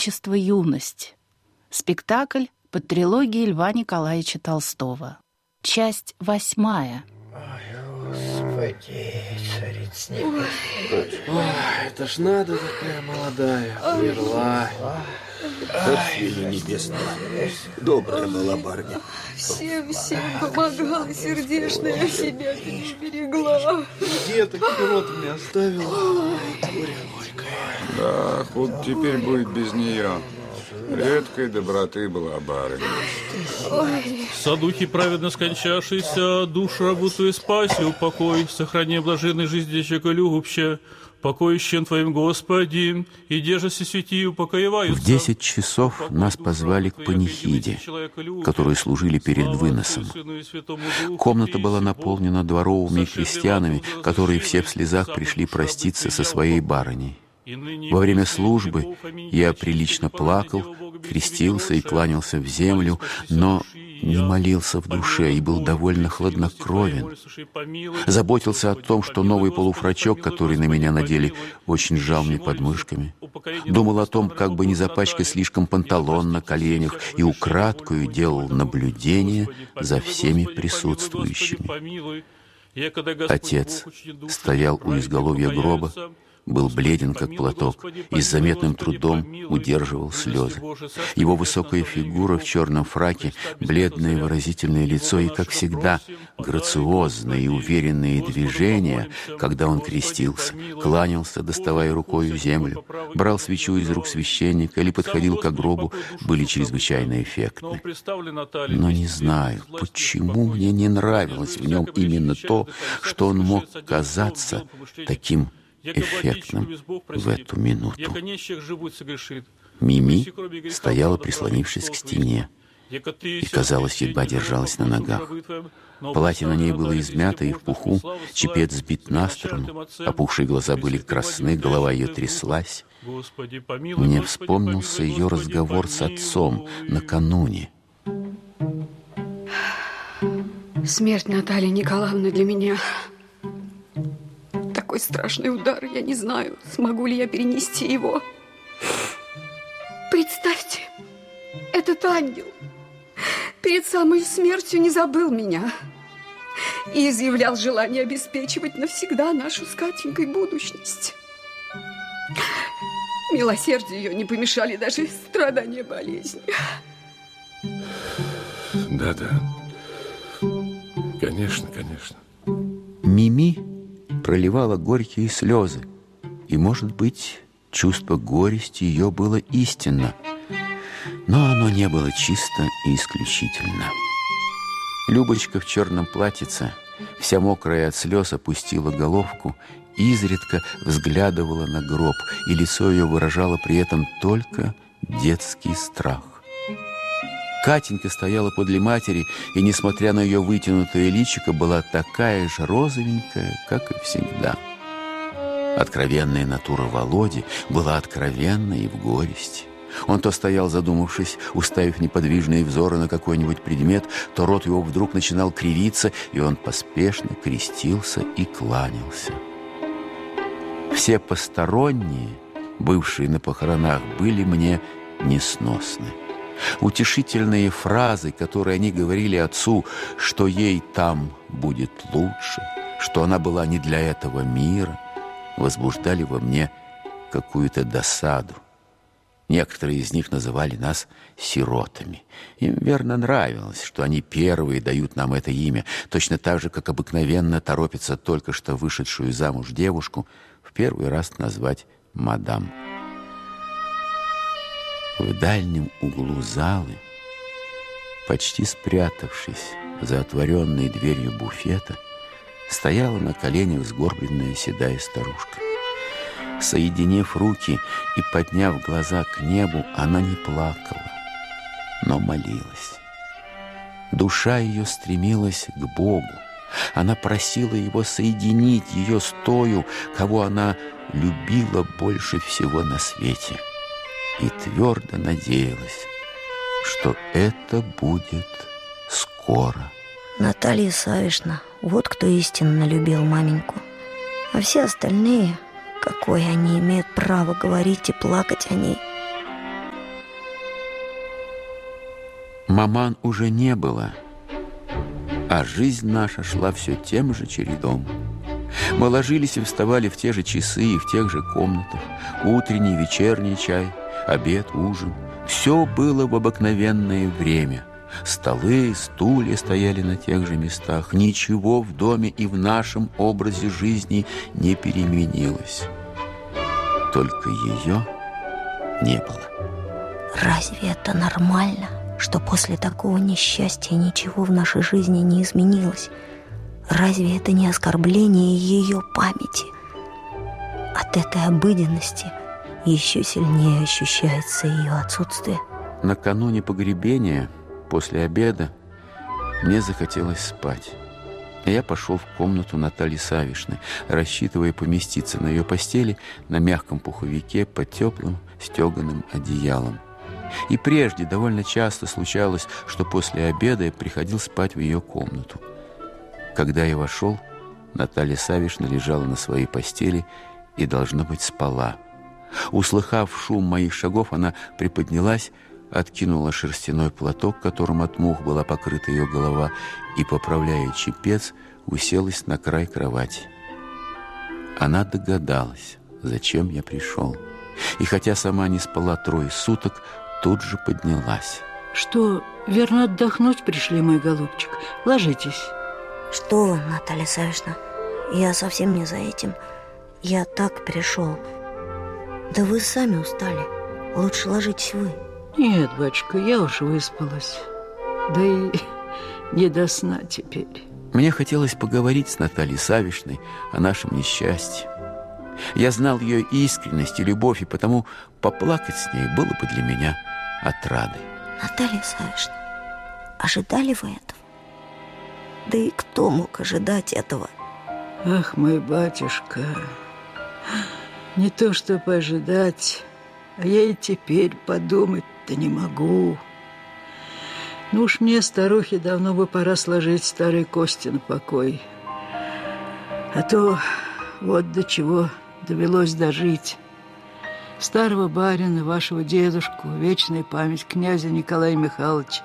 Величество, юность. Спектакль под трилогией Льва Николаевича Толстого. Часть 8. Господи, царица небесная. Это ж надо, такая молодая, умерла. Царствие небесное. Добрая была барыня. Всем помогала сердечная, себя-то не берегла. Деток сирот мне оставила. Да, худ теперь будет без нее. Редкой доброты была барыня. Садухи праведно скончавшийся, душу работу спаси, упокой, сохрани блаженной жизни человека любче, покой щен Твоим, Господи, и держася святи упокоеваются. В 10 часов нас позвали к панихиде, которую служили перед выносом. Комната была наполнена дворовыми крестьянами, которые все в слезах пришли проститься со своей барыней. Во время службы я прилично плакал, крестился и кланялся в землю, но не молился в душе и был довольно хладнокровен. Заботился о том, что новый полуфрачок, который на меня надели, очень сжал мне подмышками. Думал о том, как бы не запачкать слишком панталон на коленях, и украдкою делал наблюдение за всеми присутствующими. Отец стоял у изголовья гроба, был бледен, как платок, и с заметным трудом удерживал слезы. Его высокая фигура в черном фраке, бледное выразительное лицо и, как всегда, грациозные и уверенные движения, когда он крестился, кланялся, доставая рукою землю, брал свечу из рук священника или подходил к гробу, были чрезвычайно эффектны. Но не знаю, почему мне не нравилось в нем именно то, что он мог казаться таким эффектным в эту минуту. Мими стояла, прислонившись к стене, и, казалось, едва держалась на ногах. Платье на ней было измято и в пуху, чепец сбит на сторону, опухшие глаза были красны, голова ее тряслась. Мне вспомнился ее разговор с отцом накануне. Смерть Натальи Николаевны для меня такой страшный удар, я не знаю, смогу ли я перенести его. Представьте, этот ангел перед самой смертью не забыл меня и изъявлял желание обеспечивать навсегда нашу с Катенькой будущность. Милосердию ее не помешали даже страдания болезни. Да-да. Конечно, конечно. Мими проливала горькие слезы, и, может быть, чувство горести ее было истинно, но оно не было чисто и исключительно. Любочка в черном платьице, вся мокрая от слез, опустила головку, изредка взглядывала на гроб, и лицо ее выражало при этом только детский страх. Катенька стояла подле матери, и, несмотря на ее вытянутое личико, была такая же розовенькая, как и всегда. Откровенная натура Володи была откровенна и в горести. Он то стоял, задумавшись, уставив неподвижные взоры на какой-нибудь предмет, то рот его вдруг начинал кривиться, и он поспешно крестился и кланялся. Все посторонние, бывшие на похоронах, были мне несносны. Утешительные фразы, которые они говорили отцу, что ей там будет лучше, что она была не для этого мира, возбуждали во мне какую-то досаду. Некоторые из них называли нас сиротами. Им верно нравилось, что они первые дают нам это имя, точно так же, как обыкновенно торопятся только что вышедшую замуж девушку в первый раз назвать мадам. В дальнем углу залы, почти спрятавшись за отворенной дверью буфета, стояла на коленях сгорбленная седая старушка. Соединив руки и подняв глаза к небу, она не плакала, но молилась. Душа ее стремилась к Богу. Она просила Его соединить ее с тою, кого она любила больше всего на свете, и твердо надеялась, что это будет скоро. Наталья Савишна, вот кто истинно любил маменьку. А все остальные, какое они имеют право говорить и плакать о ней? Маман уже не было, а жизнь наша шла все тем же чередом. Мы ложились и вставали в те же часы и в тех же комнатах. Утренний, вечерний чай, обед, ужин. Все было в обыкновенное время. Столы, стулья стояли на тех же местах. Ничего в доме и в нашем образе жизни не переменилось. Только ее не было. Разве это нормально, что после такого несчастья ничего в нашей жизни не изменилось? Разве это не оскорбление ее памяти? От этой обыденности еще сильнее ощущается ее отсутствие. Накануне погребения, после обеда, мне захотелось спать. Я пошел в комнату Натальи Савишны, рассчитывая поместиться на ее постели на мягком пуховике под теплым стеганым одеялом. И прежде довольно часто случалось, что после обеда я приходил спать в ее комнату. Когда я вошел, Наталья Савишна лежала на своей постели и, должно быть, спала. Услыхав шум моих шагов, она приподнялась, откинула шерстяной платок, которым от мух была покрыта ее голова, и, поправляя чепец, уселась на край кровати. Она догадалась, зачем я пришел, и хотя сама не спала 3 суток, тут же поднялась. Что, верно, отдохнуть пришли, мой голубчик? Ложитесь. Что вы, Наталья Савишна, я совсем не за этим. Я так пришел. Да вы сами устали. Лучше ложитесь вы. Нет, батюшка, я уж выспалась. Да и не до сна теперь. Мне хотелось поговорить с Натальей Савишной о нашем несчастье. Я знал ее искренность и любовь, и потому поплакать с ней было бы для меня отрадой. Наталья Савишна, ожидали вы этого? Да и кто мог ожидать этого? Ах, мой батюшка, не то чтобы ожидать, а я и теперь подумать-то не могу. Ну уж мне, старухе, давно бы пора сложить старые кости на покой. А то вот до чего довелось дожить. Старого барина, вашего дедушку, вечная память князя Николая Михайловича,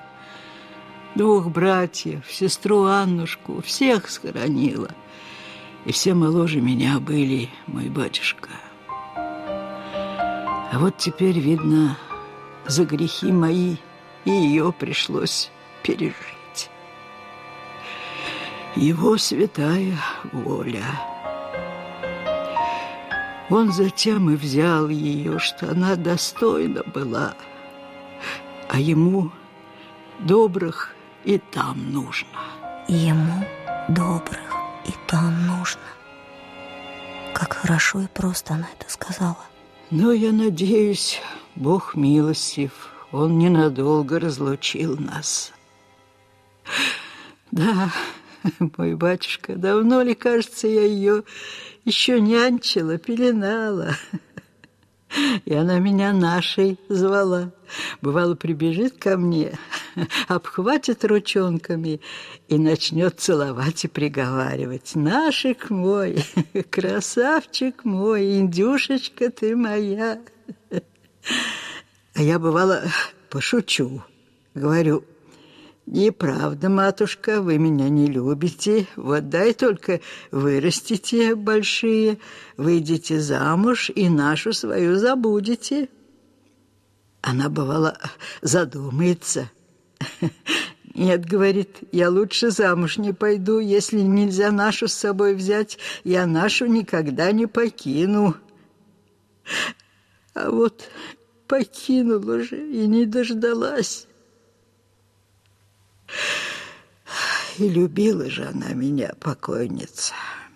2 братьев, сестру Аннушку, всех схоронила. И все моложе меня были, мой батюшка. А вот теперь, видно, за грехи мои и ее пришлось пережить. Его святая воля. Он затем и взял ее, что она достойна была, а ему добрых и там нужно. Ему добрых и там нужно. Как хорошо и просто она это сказала. Но я надеюсь, Бог милостив, Он ненадолго разлучил нас. Да, мой батюшка, давно ли, кажется, я ее еще нянчила, пеленала. И она меня нашей звала. Бывало, прибежит ко мне, обхватит ручонками и начнет целовать и приговаривать: «Нашик мой, красавчик мой, индюшечка ты моя». А я, бывало, пошучу, говорю: «Неправда, матушка, вы меня не любите. Вот дай только вырастите большие, выйдете замуж и нашу свою забудете». Она, бывало, задумается. «Нет, — говорит, — я лучше замуж не пойду. Если нельзя нашу с собой взять, я нашу никогда не покину». А вот покинула же и не дождалась. И любила же она меня, покойница.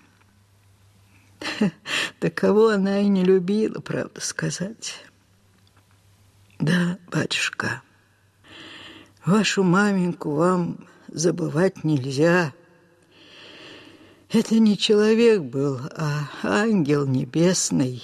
Да кого она и не любила, правда сказать. Да, батюшка, вашу маменьку вам забывать нельзя. Это не человек был, а ангел небесный.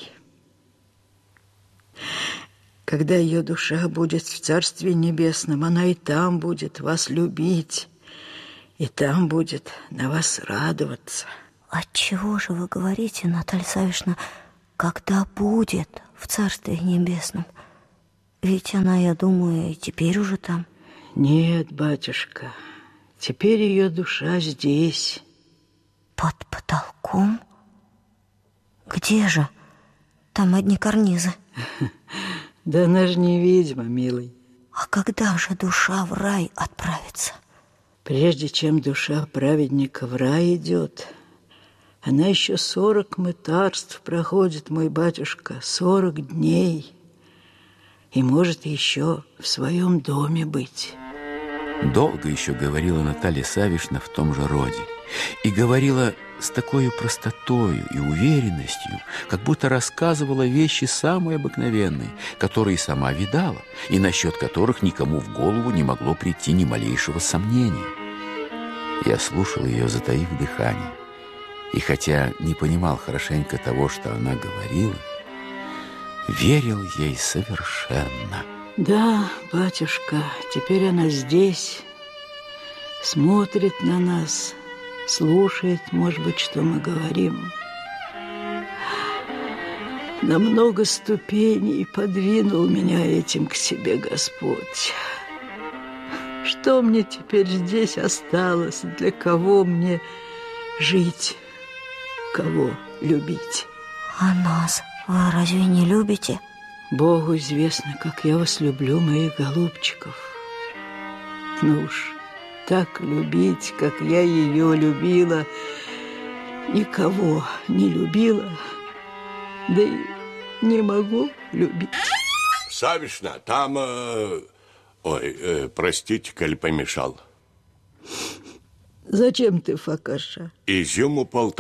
Когда ее душа будет в Царстве Небесном, она и там будет вас любить, и там будет на вас радоваться. Отчего же вы говорите, Наталья Савишна, когда будет в Царстве Небесном? Ведь она, я думаю, и теперь уже там. Нет, батюшка, теперь ее душа здесь. Под потолком? Где же? Там одни карнизы. Да она же не ведьма, милый. А когда же душа в рай отправится? Прежде чем душа праведника в рай идет, она еще 40 мытарств проходит, мой батюшка, 40 дней. И может еще в своем доме быть. Долго еще говорила Наталья Савишна в том же роде. И говорила с такой простотою и уверенностью, как будто рассказывала вещи самые обыкновенные, которые сама видала, и насчет которых никому в голову не могло прийти ни малейшего сомнения. Я слушал ее, затаив дыхание, и хотя не понимал хорошенько того, что она говорила, верил ей совершенно. Да, батюшка, теперь она здесь, смотрит на нас, слушает, может быть, что мы говорим. На много ступеней подвинул меня этим к себе Господь. Что мне теперь здесь осталось? Для кого мне жить? Кого любить? А нас вы разве не любите? Богу известно, как я вас люблю, моих голубчиков. Ну уж, так любить, как я ее любила, никого не любила, да и не могу любить. Савишна, там... простите, коль помешал. Зачем ты, Факаша? Изюму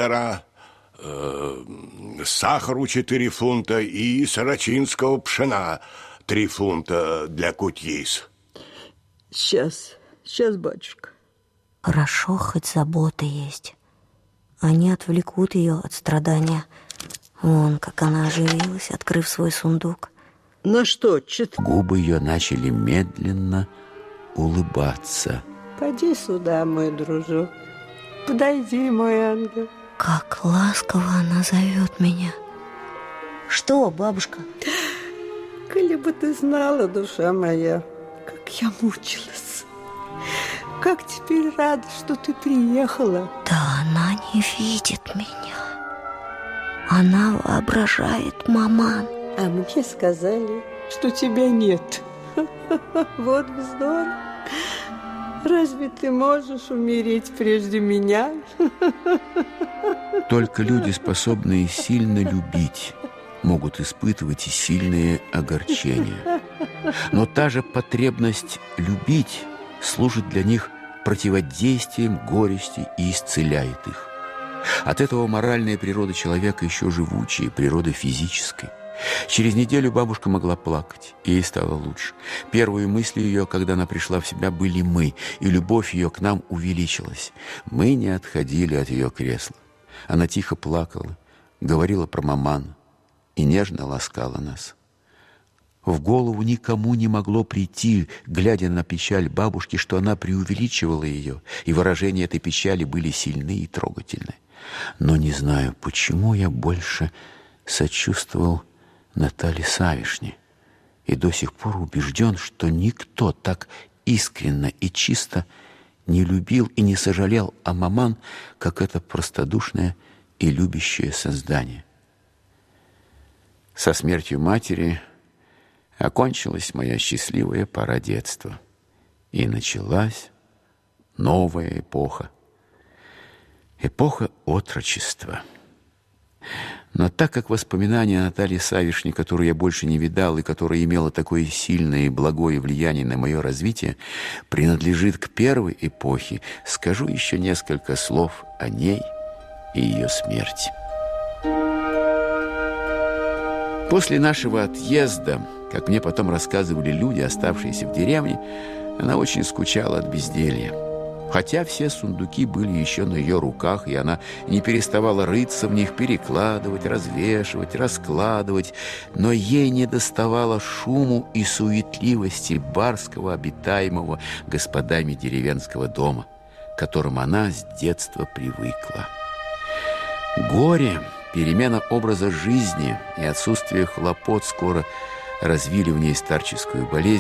1,5, сахару 4 фунта и сарачинского пшена 3 фунта для кутьис. Сейчас, батюшка. Хорошо, хоть забота есть. Они отвлекут ее от страдания. Вон, как она оживилась, открыв свой сундук. На что, Губы ее начали медленно улыбаться. Поди сюда, мой дружок. Подойди, мой ангел. Как ласково она зовет меня. Что, бабушка? Коли бы ты знала, душа моя, как я мучилась. Как теперь рада, что ты приехала. Да она не видит меня. Она воображает маман. А мне сказали, что тебя нет. Вот вздор. Разве ты можешь умереть прежде меня? Только люди, способные сильно любить, могут испытывать и сильные огорчения. Но та же потребность любить служит для них противодействием горести и исцеляет их. От этого моральная природа человека еще живучее природы физической. Через неделю бабушка могла плакать, и ей стало лучше. Первые мысли ее, когда она пришла в себя, были мы, и любовь ее к нам увеличилась. Мы не отходили от ее кресла. Она тихо плакала, говорила про маману и нежно ласкала нас. В голову никому не могло прийти, глядя на печаль бабушки, что она преувеличивала ее, и выражения этой печали были сильны и трогательны. Но не знаю, почему я больше сочувствовал Наталье Савишне и до сих пор убежден, что никто так искренно и чисто не любил и не сожалел о маман, как это простодушное и любящее создание. Со смертью матери окончилась моя счастливая пора детства, и началась новая эпоха, эпоха отрочества. Но так как воспоминание о Наталье Савишне, которую я больше не видал и которая имела такое сильное и благое влияние на мое развитие, принадлежит к первой эпохе, скажу еще несколько слов о ней и ее смерти. После нашего отъезда, как мне потом рассказывали люди, оставшиеся в деревне, она очень скучала от безделья. Хотя все сундуки были еще на ее руках, и она не переставала рыться в них, перекладывать, развешивать, раскладывать, но ей не доставало шуму и суетливости барского, обитаемого господами деревенского дома, к которым она с детства привыкла. Горе, перемена образа жизни и отсутствие хлопот скоро развили в ней старческую болезнь,